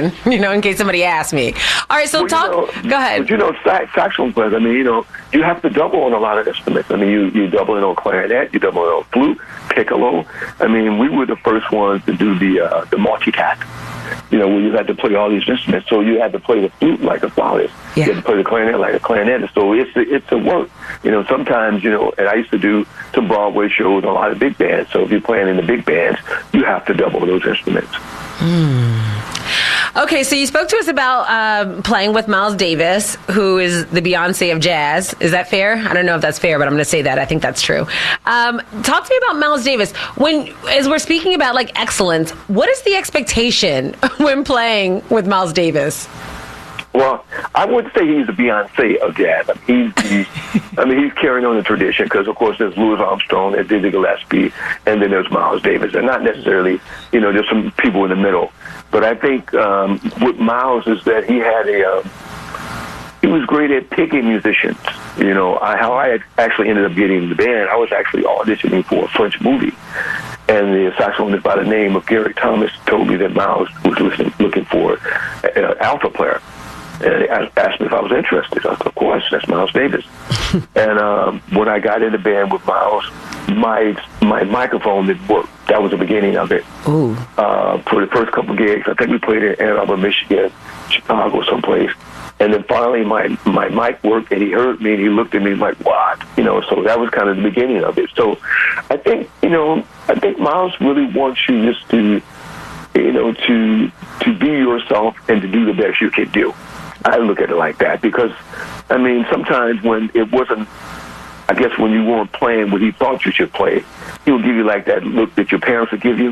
saxophone, in case somebody asks me. All right, so go ahead. But saxophone players, you have to double on a lot of instruments. You double in on clarinet, you double in on flute, piccolo. We were the first ones to do the multitask. Where you had to play all these instruments. So you had to play the flute like a flautist. Yeah. You had to play the clarinet like a clarinetist. So it's a work. Sometimes, and I used to do some Broadway shows on a lot of big bands. So if you're playing in the big bands, you have to double those instruments. Okay, so you spoke to us about playing with Miles Davis, who is the Beyonce of jazz. Is that fair? I don't know if that's fair, but I'm going to say that. I think that's true. Talk to me about Miles Davis. As we're speaking about excellence, what is the expectation when playing with Miles Davis? Well, I would say he's the Beyonce of jazz. He's carrying on the tradition because, of course, there's Louis Armstrong, there's Dizzy Gillespie, and then there's Miles Davis. And not necessarily, there's some people in the middle. But I think with Miles is that he was great at picking musicians. How I actually ended up getting in the band, I was actually auditioning for a French movie. And the saxophonist by the name of Gary Thomas told me that Miles was looking for an alto player. And asked me if I was interested. I said, of course, that's Miles Davis. And when I got in the band with Miles, my microphone didn't work. That was the beginning of it. Ooh. For the first couple gigs, I think we played in Ann Arbor, Michigan, Chicago, someplace. And then finally my mic worked, and he heard me, and he looked at me like, what? So that was kind of the beginning of it. So I think Miles really wants you just to be yourself and to do the best you can do. I look at it like that because, sometimes when it wasn't, I guess when you weren't playing what he thought you should play, he'll give you like that look that your parents would give you.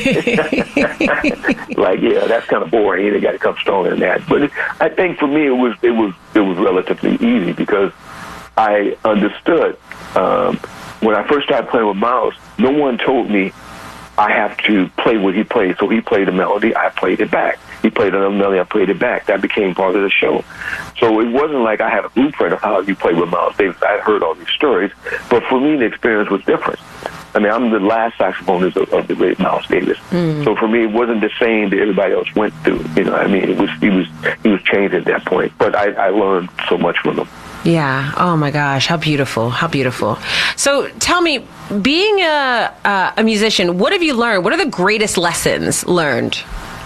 Like, yeah, that's kind of boring. You got to come stronger than that. But I think for me it was relatively easy because I understood when I first started playing with Miles, no one told me I have to play what he played. So he played a melody, I played it back. He played another melody, I played it back. That became part of the show. So it wasn't like I had a blueprint of how you play with Miles Davis. I had heard all these stories, but for me the experience was different. I'm the last saxophonist of the great Miles Davis. So for me it wasn't the same that everybody else went through. He was changed at that point. But I learned so much from him. Yeah. Oh my gosh. How beautiful. How beautiful. So tell me, being a musician, what have you learned? What are the greatest lessons learned?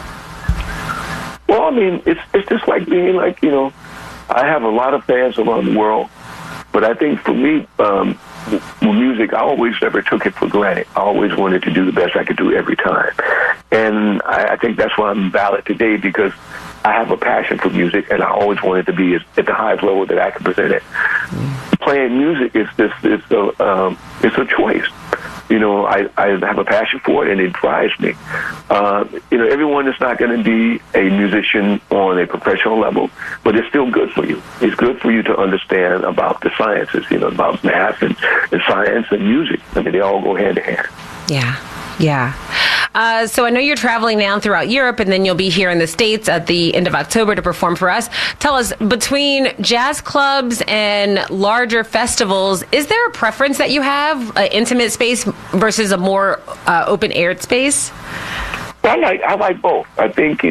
Well, it's just like being I have a lot of fans around the world, but I think for me, with music, I always never took it for granted. I always wanted to do the best I could do every time. And I think that's why I'm valid today because I have a passion for music, and I always wanted to be at the highest level that I could present it. Playing music is it's a choice. I have a passion for it, and it drives me. Everyone is not going to be a musician on a professional level, but it's still good for you. It's good for you to understand about the sciences, about math and science and music. They all go hand in hand. Yeah. So I know you're traveling now throughout Europe, and then you'll be here in the States at the end of October to perform for us. Tell us, between jazz clubs and larger festivals, is there a preference that you have, an intimate space versus a more open-air space? I like both. I think,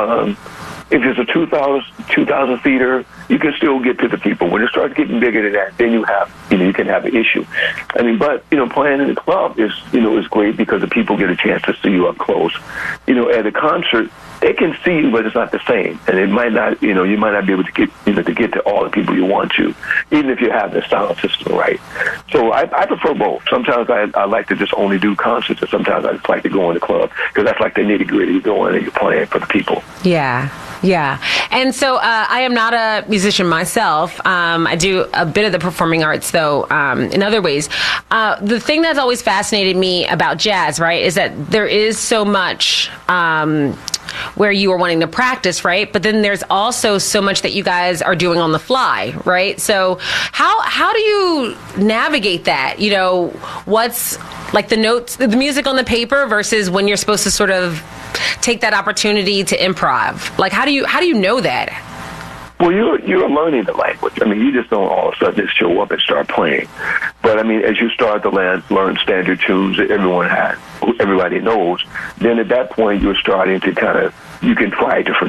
if it's a 2,000 seater, you can still get to the people. When it starts getting bigger than that, then you can have an issue. But playing in the club is great because the people get a chance to see you up close. At a concert, they can see you, but it's not the same, and it might not, you might not be able to get to all the people you want to, even if you have the sound system right. So I prefer both. Sometimes I like to just only do concerts, and sometimes I just like to go in the club because that's like the nitty gritty. You go in and you're playing for the people. Yeah. And so I am not a musician myself. I do a bit of the performing arts, though, in other ways. The thing that's always fascinated me about jazz, right, is that there is so much where you are wanting to practice, right? But then there's also so much that you guys are doing on the fly, right? So how do you navigate that? What's like the notes, the music on the paper versus when you're supposed to sort of take that opportunity to improv? Like, how do you know that? Well, you're learning the language. You just don't all of a sudden just show up and start playing. But as you start to learn standard tunes that everybody knows, then at that point you're starting to you can try different